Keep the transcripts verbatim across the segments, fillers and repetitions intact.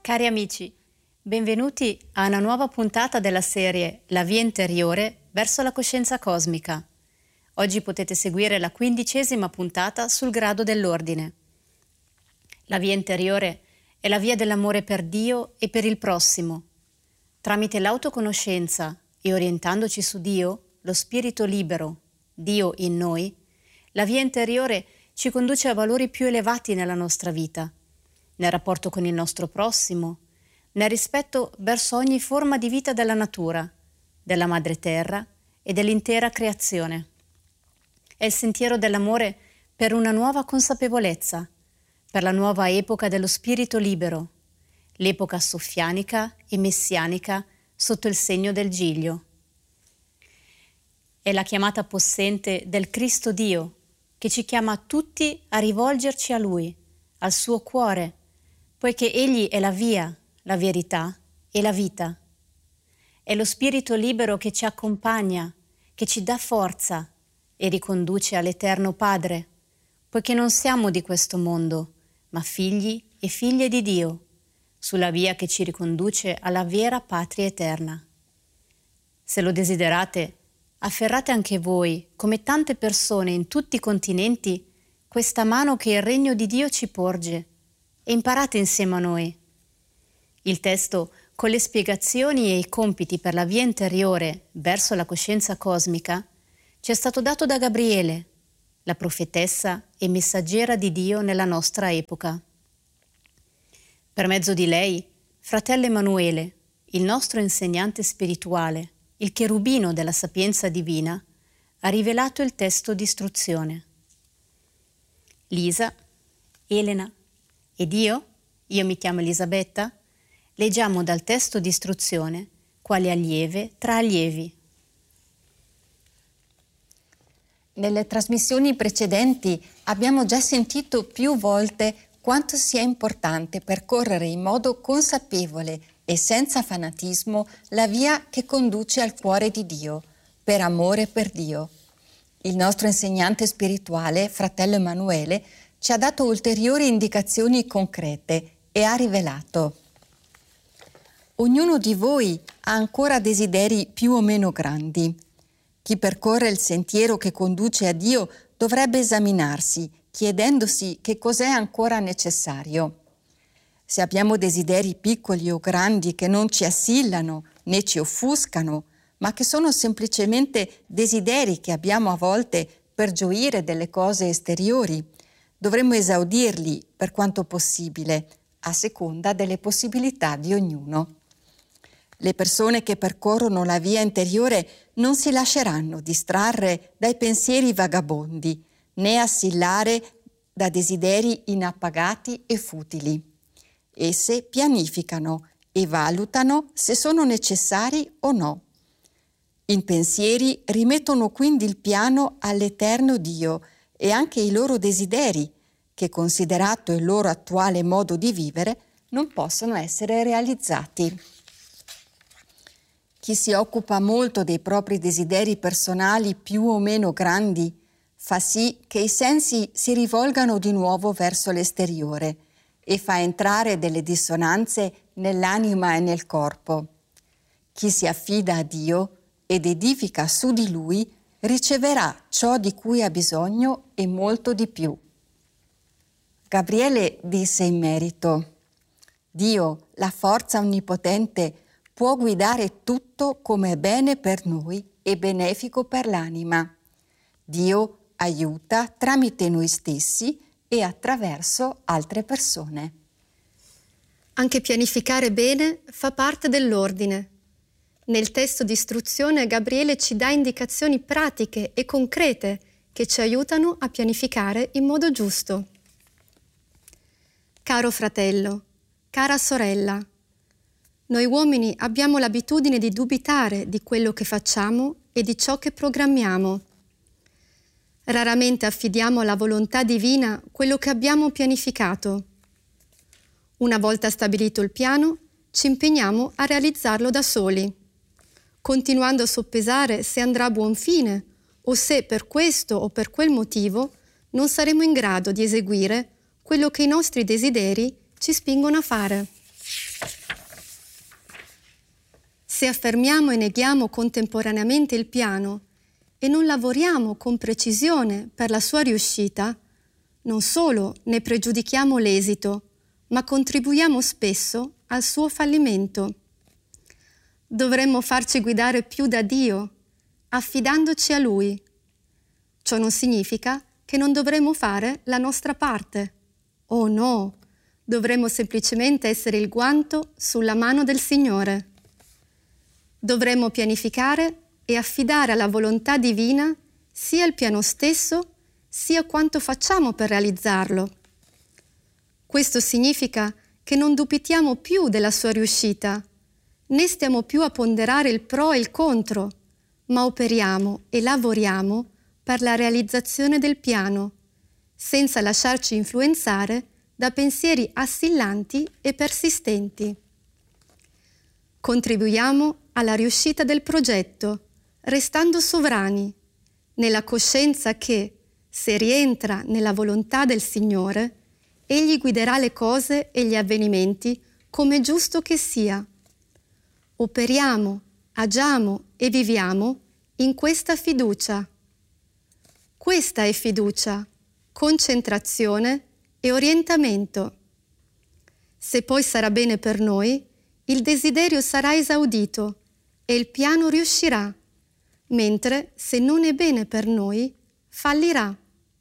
Cari amici, benvenuti a una nuova puntata della serie La via interiore verso la coscienza cosmica. Oggi potete seguire la quindicesima puntata sul grado dell'ordine. La via interiore è la via dell'amore per Dio e per il prossimo. Tramite l'autoconoscenza e orientandoci su Dio, lo spirito libero, Dio in noi, la via interiore ci conduce a valori più elevati nella nostra vita, nel rapporto con il nostro prossimo, nel rispetto verso ogni forma di vita della natura, della madre terra e dell'intera creazione. È il sentiero dell'amore per una nuova consapevolezza, per la nuova epoca dello spirito libero, l'epoca soffianica e messianica sotto il segno del Giglio. È la chiamata possente del Cristo Dio, che ci chiama tutti a rivolgerci a Lui, al suo cuore, poiché Egli è la via, la verità e la vita. È lo spirito libero che ci accompagna, che ci dà forza e riconduce all'Eterno Padre, poiché non siamo di questo mondo, ma figli e figlie di Dio, sulla via che ci riconduce alla vera patria eterna. Se lo desiderate, afferrate anche voi, come tante persone in tutti i continenti, questa mano che il regno di Dio ci porge e imparate insieme a noi. Il testo, con le spiegazioni e i compiti per la via interiore verso la coscienza cosmica, ci è stato dato da Gabriele, la profetessa e messaggera di Dio nella nostra epoca. Per mezzo di lei, fratello Emanuele, il nostro insegnante spirituale, il cherubino della sapienza divina, ha rivelato il testo di istruzione. Lisa, Elena ed io, io mi chiamo Elisabetta, leggiamo dal testo di istruzione quale allieve tra allievi. Nelle trasmissioni precedenti abbiamo già sentito più volte quanto sia importante percorrere in modo consapevole e senza fanatismo la via che conduce al cuore di Dio, per amore per Dio. Il nostro insegnante spirituale, fratello Emanuele, ci ha dato ulteriori indicazioni concrete e ha rivelato: ognuno di voi ha ancora desideri più o meno grandi. Chi percorre il sentiero che conduce a Dio dovrebbe esaminarsi, chiedendosi che cos'è ancora necessario. Se abbiamo desideri piccoli o grandi che non ci assillano né ci offuscano, ma che sono semplicemente desideri che abbiamo a volte per gioire delle cose esteriori, dovremmo esaudirli per quanto possibile, a seconda delle possibilità di ognuno. Le persone che percorrono la via interiore non si lasceranno distrarre dai pensieri vagabondi, né assillare da desideri inappagati e futili. Esse pianificano e valutano se sono necessari o no. I pensieri rimettono quindi il piano all'eterno Dio e anche i loro desideri, che considerato il loro attuale modo di vivere, non possono essere realizzati. Chi si occupa molto dei propri desideri personali più o meno grandi fa sì che i sensi si rivolgano di nuovo verso l'esteriore e fa entrare delle dissonanze nell'anima e nel corpo. Chi si affida a Dio ed edifica su di Lui riceverà ciò di cui ha bisogno e molto di più. Gabriele disse in merito: Dio, la forza onnipotente, può guidare tutto come è bene per noi e benefico per l'anima. Dio aiuta tramite noi stessi e attraverso altre persone. Anche pianificare bene fa parte dell'ordine. Nel testo di istruzione Gabriele ci dà indicazioni pratiche e concrete che ci aiutano a pianificare in modo giusto. Caro fratello, cara sorella, noi uomini abbiamo l'abitudine di dubitare di quello che facciamo e di ciò che programmiamo. Raramente affidiamo alla volontà divina quello che abbiamo pianificato. Una volta stabilito il piano, ci impegniamo a realizzarlo da soli, continuando a soppesare se andrà a buon fine o se per questo o per quel motivo non saremo in grado di eseguire quello che i nostri desideri ci spingono a fare. Se affermiamo e neghiamo contemporaneamente il piano e non lavoriamo con precisione per la sua riuscita, non solo ne pregiudichiamo l'esito, ma contribuiamo spesso al suo fallimento. Dovremmo farci guidare più da Dio, affidandoci a Lui. Ciò non significa che non dovremmo fare la nostra parte. Oh no, dovremmo semplicemente essere il guanto sulla mano del Signore. Dovremmo pianificare e affidare alla volontà divina sia il piano stesso, sia quanto facciamo per realizzarlo. Questo significa che non dubitiamo più della sua riuscita, né stiamo più a ponderare il pro e il contro, ma operiamo e lavoriamo per la realizzazione del piano, senza lasciarci influenzare da pensieri assillanti e persistenti. Contribuiamo alla riuscita del progetto, restando sovrani, nella coscienza che, se rientra nella volontà del Signore, Egli guiderà le cose e gli avvenimenti come è giusto che sia. Operiamo, agiamo e viviamo in questa fiducia. Questa è fiducia, concentrazione e orientamento. Se poi sarà bene per noi, il desiderio sarà esaudito e il piano riuscirà, mentre se non è bene per noi, fallirà.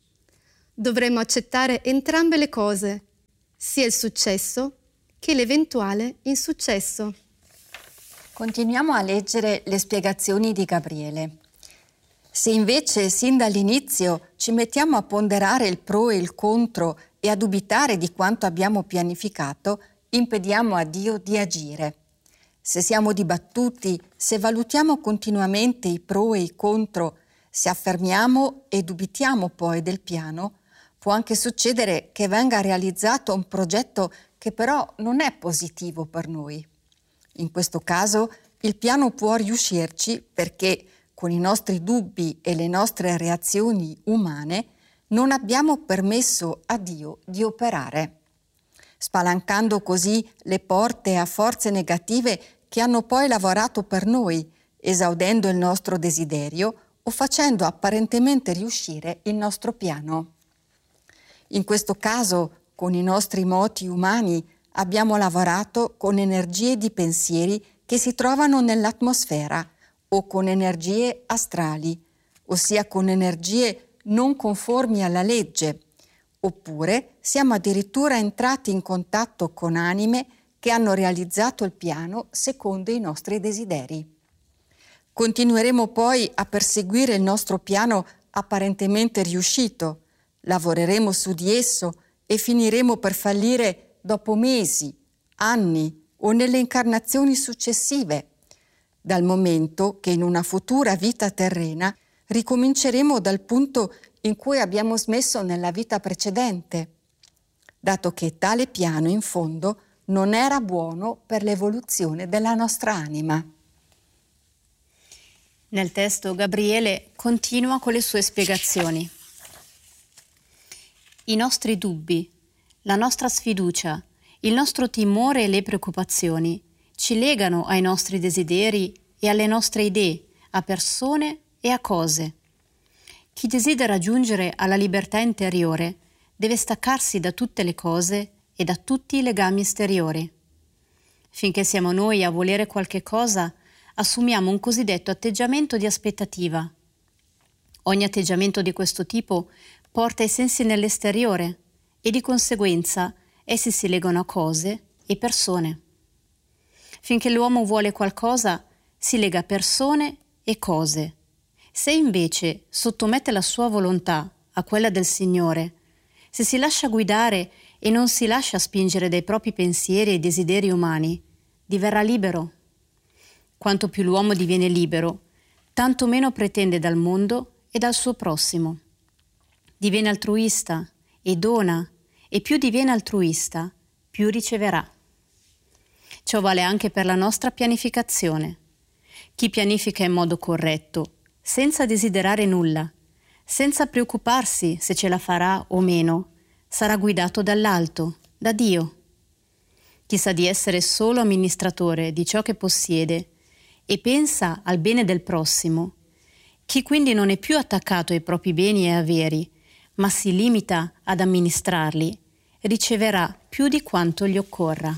Dovremmo accettare entrambe le cose, sia il successo che l'eventuale insuccesso. Continuiamo a leggere le spiegazioni di Gabriele. Se invece sin dall'inizio ci mettiamo a ponderare il pro e il contro e a dubitare di quanto abbiamo pianificato, impediamo a Dio di agire. Se siamo dibattuti, se valutiamo continuamente i pro e i contro, se affermiamo e dubitiamo poi del piano, può anche succedere che venga realizzato un progetto che però non è positivo per noi. In questo caso il piano può riuscirci perché con i nostri dubbi e le nostre reazioni umane non abbiamo permesso a Dio di operare, spalancando così le porte a forze negative che hanno poi lavorato per noi, esaudendo il nostro desiderio o facendo apparentemente riuscire il nostro piano. In questo caso, con i nostri moti umani, abbiamo lavorato con energie di pensieri che si trovano nell'atmosfera o con energie astrali, ossia con energie non conformi alla legge, oppure siamo addirittura entrati in contatto con anime che hanno realizzato il piano secondo i nostri desideri. Continueremo poi a perseguire il nostro piano apparentemente riuscito, lavoreremo su di esso e finiremo per fallire dopo mesi, anni o nelle incarnazioni successive, dal momento che in una futura vita terrena ricominceremo dal punto in cui abbiamo smesso nella vita precedente, dato che tale piano in fondo non era buono per l'evoluzione della nostra anima. Nel testo Gabriele continua con le sue spiegazioni. I nostri dubbi, la nostra sfiducia, il nostro timore e le preoccupazioni ci legano ai nostri desideri e alle nostre idee, a persone e a cose. Chi desidera giungere alla libertà interiore deve staccarsi da tutte le cose e da tutti i legami esteriori. Finché siamo noi a volere qualche cosa, assumiamo un cosiddetto atteggiamento di aspettativa. Ogni atteggiamento di questo tipo porta i sensi nell'esteriore e di conseguenza essi si legano a cose e persone. Finché l'uomo vuole qualcosa, si lega a persone e cose. Se invece sottomette la sua volontà a quella del Signore, se si lascia guidare e non si lascia spingere dai propri pensieri e desideri umani, diverrà libero. Quanto più l'uomo diviene libero, tanto meno pretende dal mondo e dal suo prossimo. Diviene altruista e dona, e più diviene altruista, più riceverà. Ciò vale anche per la nostra pianificazione. Chi pianifica in modo corretto, senza desiderare nulla, senza preoccuparsi se ce la farà o meno, sarà guidato dall'alto, da Dio. Chi sa di essere solo amministratore di ciò che possiede e pensa al bene del prossimo. Chi quindi non è più attaccato ai propri beni e averi, ma si limita ad amministrarli, riceverà più di quanto gli occorra.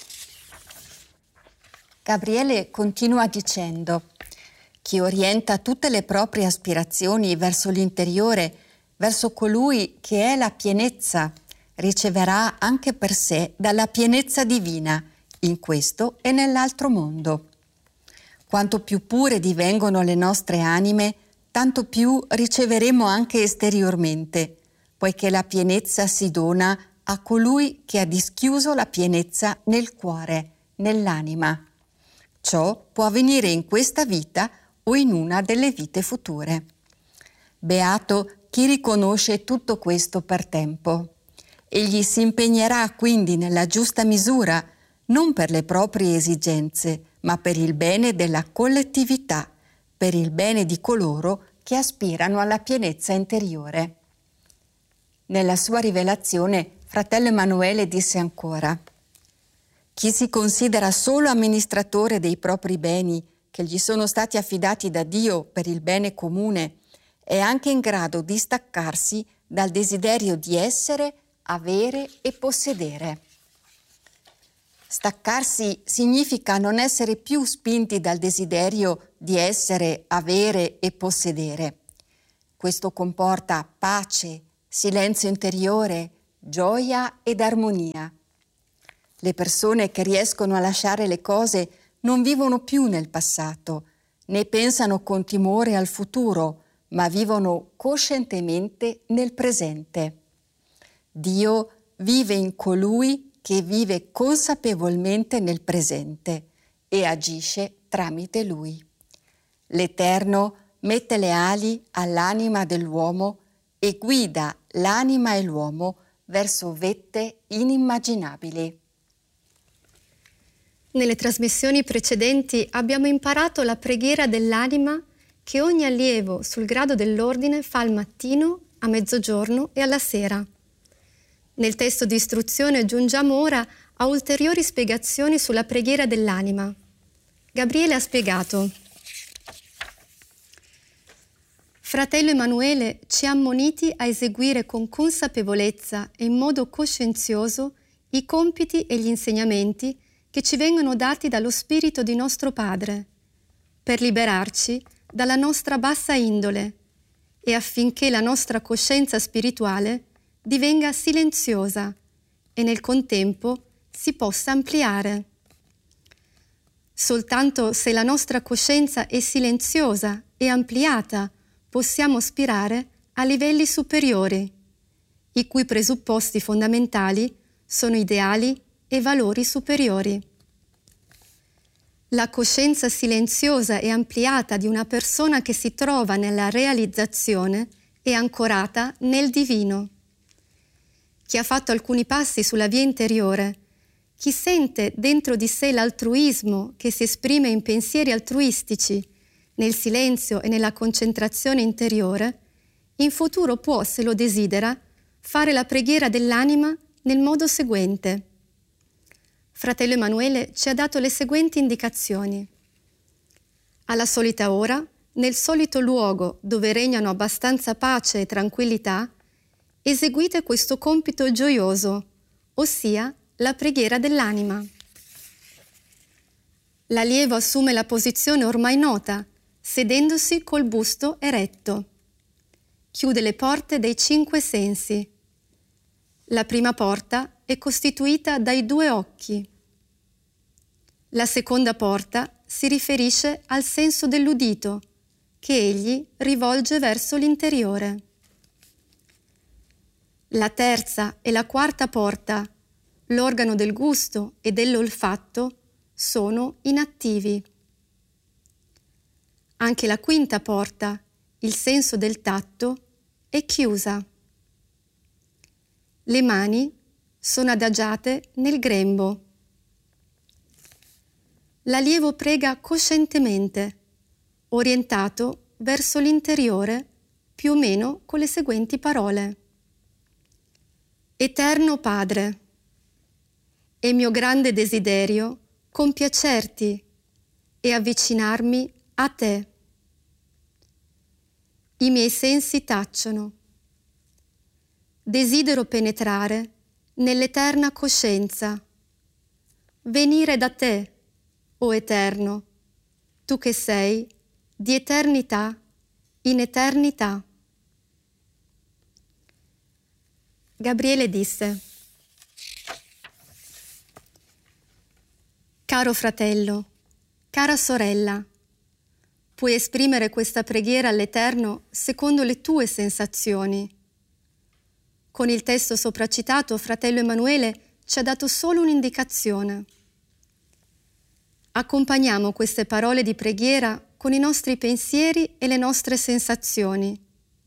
Gabriele continua dicendo: chi orienta tutte le proprie aspirazioni verso l'interiore, verso colui che è la pienezza, riceverà anche per sé dalla pienezza divina, in questo e nell'altro mondo. Quanto più pure divengono le nostre anime, tanto più riceveremo anche esteriormente, poiché la pienezza si dona a colui che ha dischiuso la pienezza nel cuore, nell'anima. Ciò può avvenire in questa vita o in una delle vite future. Beato chi riconosce tutto questo per tempo. Egli si impegnerà quindi nella giusta misura, non per le proprie esigenze, ma per il bene della collettività, per il bene di coloro che aspirano alla pienezza interiore. Nella sua rivelazione, fratello Emanuele disse ancora: chi si considera solo amministratore dei propri beni che gli sono stati affidati da Dio per il bene comune è anche in grado di staccarsi dal desiderio di essere, avere e possedere. Staccarsi significa non essere più spinti dal desiderio di essere, avere e possedere. Questo comporta pace, silenzio interiore, gioia ed armonia. Le persone che riescono a lasciare le cose non vivono più nel passato, né pensano con timore al futuro, ma vivono coscientemente nel presente. Dio vive in colui che vive consapevolmente nel presente e agisce tramite lui. L'Eterno mette le ali all'anima dell'uomo e guida l'anima e l'uomo verso vette inimmaginabili. Nelle trasmissioni precedenti abbiamo imparato la preghiera dell'anima che ogni allievo sul grado dell'ordine fa al mattino, a mezzogiorno e alla sera. Nel testo di istruzione giungiamo ora a ulteriori spiegazioni sulla preghiera dell'anima. Gabriele ha spiegato: Fratello Emanuele ci ha ammoniti a eseguire con consapevolezza e in modo coscienzioso i compiti e gli insegnamenti che ci vengono dati dallo Spirito di nostro Padre, per liberarci dalla nostra bassa indole e affinché la nostra coscienza spirituale divenga silenziosa e nel contempo si possa ampliare. Soltanto se la nostra coscienza è silenziosa e ampliata possiamo aspirare a livelli superiori, i cui presupposti fondamentali sono ideali e valori superiori. La coscienza silenziosa e ampliata di una persona che si trova nella realizzazione è ancorata nel divino. Chi ha fatto alcuni passi sulla via interiore, chi sente dentro di sé l'altruismo che si esprime in pensieri altruistici, nel silenzio e nella concentrazione interiore, in futuro può, se lo desidera, fare la preghiera dell'anima nel modo seguente. Fratello Emanuele ci ha dato le seguenti indicazioni. Alla solita ora, nel solito luogo dove regnano abbastanza pace e tranquillità, eseguite questo compito gioioso, ossia la preghiera dell'anima. L'allievo assume la posizione ormai nota, sedendosi col busto eretto. Chiude le porte dei cinque sensi. La prima porta è costituita dai due occhi. La seconda porta si riferisce al senso dell'udito, che egli rivolge verso l'interiore. La terza e la quarta porta, l'organo del gusto e dell'olfatto, sono inattivi. Anche la quinta porta, il senso del tatto, è chiusa. Le mani sono adagiate nel grembo. L'allievo prega coscientemente, orientato verso l'interiore, più o meno con le seguenti parole. Eterno Padre, è mio grande desiderio compiacerti e avvicinarmi a te. I miei sensi tacciono. Desidero penetrare nell'eterna coscienza, venire da te, o Eterno, tu che sei di eternità in eternità. Gabriele disse: Caro fratello, cara sorella, puoi esprimere questa preghiera all'Eterno secondo le tue sensazioni. Con il testo sopracitato, fratello Emanuele ci ha dato solo un'indicazione. Accompagniamo queste parole di preghiera con i nostri pensieri e le nostre sensazioni.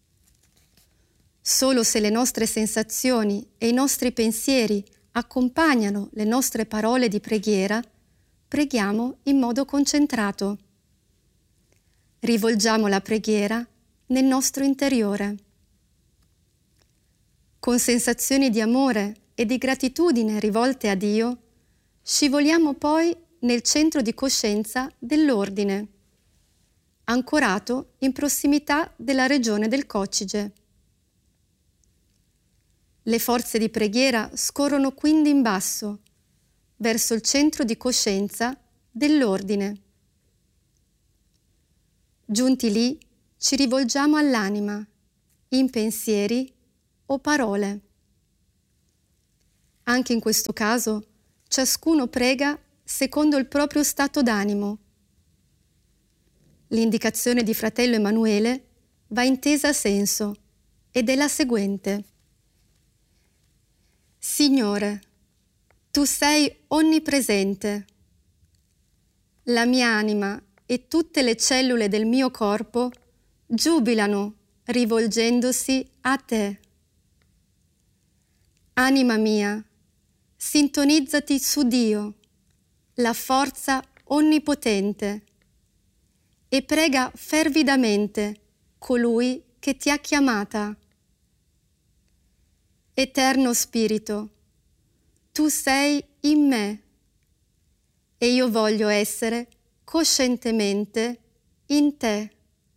Solo se le nostre sensazioni e i nostri pensieri accompagnano le nostre parole di preghiera, preghiamo in modo concentrato. Rivolgiamo la preghiera nel nostro interiore. Con sensazioni di amore e di gratitudine rivolte a Dio, scivoliamo poi nel centro di coscienza dell'ordine, ancorato in prossimità della regione del coccige. Le forze di preghiera scorrono quindi in basso, verso il centro di coscienza dell'ordine. Giunti lì, ci rivolgiamo all'anima, in pensieri o parole. Anche in questo caso, ciascuno prega secondo il proprio stato d'animo. L'indicazione di fratello Emanuele va intesa a senso ed è la seguente. Signore, tu sei onnipresente. La mia anima e tutte le cellule del mio corpo giubilano rivolgendosi a te. Anima mia, sintonizzati su Dio, la forza onnipotente, e prega fervidamente colui che ti ha chiamata. Eterno Spirito, tu sei in me e io voglio essere coscientemente in te.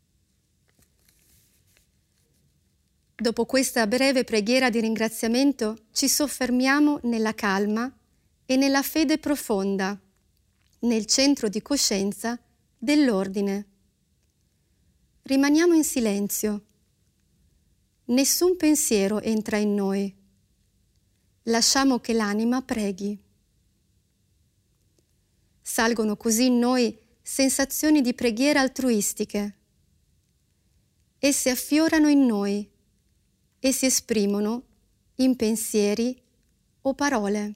Dopo questa breve preghiera di ringraziamento ci soffermiamo nella calma e nella fede profonda, nel centro di coscienza dell'ordine. Rimaniamo in silenzio. Nessun pensiero entra in noi. Lasciamo che l'anima preghi. Salgono così in noi sensazioni di preghiera altruistiche. Esse affiorano in noi e si esprimono in pensieri o parole.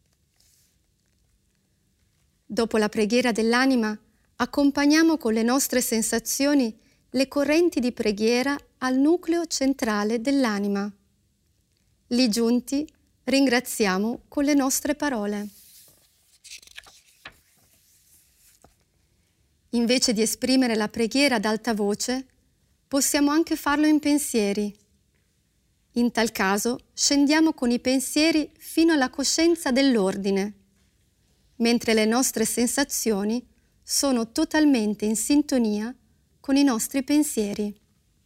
Dopo la preghiera dell'anima, accompagniamo con le nostre sensazioni le correnti di preghiera al nucleo centrale dell'anima. Lì giunti, ringraziamo con le nostre parole. Invece di esprimere la preghiera ad alta voce, possiamo anche farlo in pensieri. In tal caso, scendiamo con i pensieri fino alla coscienza dell'ordine, mentre le nostre sensazioni sono totalmente in sintonia con i nostri pensieri.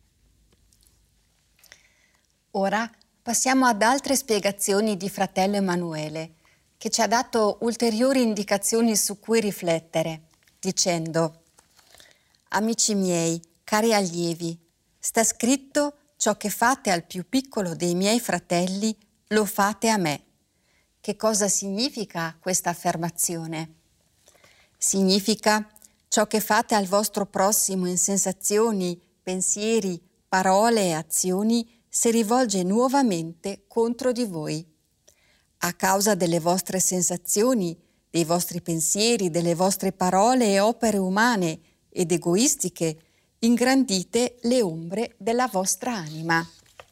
Ora passiamo ad altre spiegazioni di fratello Emanuele, che ci ha dato ulteriori indicazioni su cui riflettere, dicendo: Amici miei, cari allievi, sta scritto: ciò che fate al più piccolo dei miei fratelli, lo fate a me. Che cosa significa questa affermazione? Significa: ciò che fate al vostro prossimo in sensazioni, pensieri, parole e azioni si rivolge nuovamente contro di voi. A causa delle vostre sensazioni, dei vostri pensieri, delle vostre parole e opere umane ed egoistiche, ingrandite le ombre della vostra anima.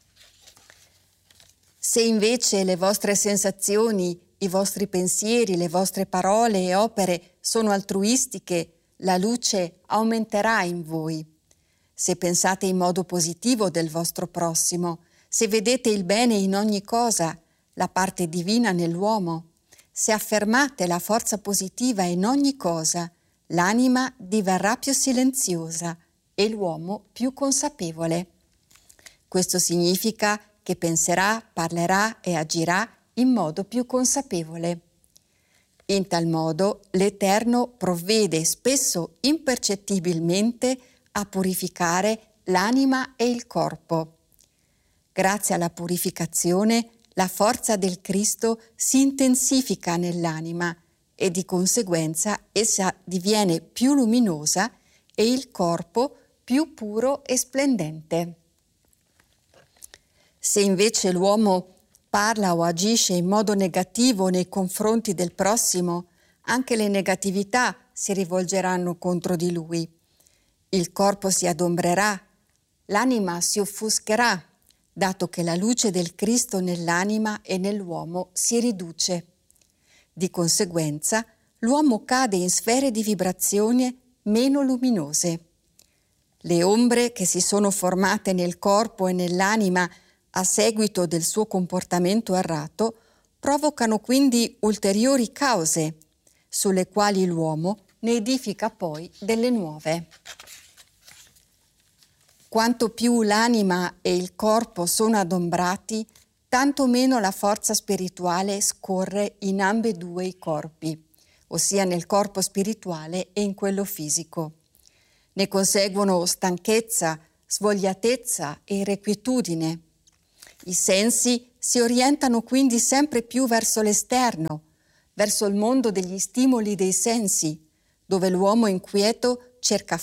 Se invece le vostre sensazioni, i vostri pensieri, le vostre parole e opere sono altruistiche, la luce aumenterà in voi. Se pensate in modo positivo del vostro prossimo, se vedete il bene in ogni cosa, la parte divina nell'uomo, se affermate la forza positiva in ogni cosa, l'anima diverrà più silenziosa e l'uomo più consapevole. Questo significa che penserà, parlerà e agirà in modo più consapevole. In tal modo l'Eterno provvede spesso impercettibilmente a purificare l'anima e il corpo. Grazie alla purificazione, la forza del Cristo si intensifica nell'anima e di conseguenza essa diviene più luminosa e il corpo più puro e splendente. Se invece l'uomo parla o agisce in modo negativo nei confronti del prossimo, anche le negatività si rivolgeranno contro di lui. Il corpo si adombrerà, l'anima si offuscherà, dato che la luce del Cristo nell'anima e nell'uomo si riduce. Di conseguenza, l'uomo cade in sfere di vibrazione meno luminose. Le ombre che si sono formate nel corpo e nell'anima a seguito del suo comportamento errato provocano quindi ulteriori cause, sulle quali l'uomo ne edifica poi delle nuove. Quanto più l'anima e il corpo sono adombrati, tanto meno la forza spirituale scorre in ambedue i corpi, ossia nel corpo spirituale e in quello fisico. Ne conseguono stanchezza, svogliatezza e irrequietudine. I sensi si orientano quindi sempre più verso l'esterno, verso il mondo degli stimoli dei sensi, dove l'uomo inquieto cerca